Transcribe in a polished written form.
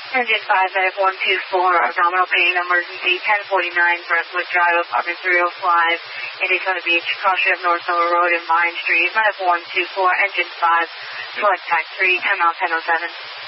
Engine 5, Medic 124, abdominal pain, emergency, 1049 Brentwood Drive, apartment 305, in Daytona Beach, cross of North Silver Road and Vine Street. Medic 124, Engine 5, select type 3, 10 miles, 1007.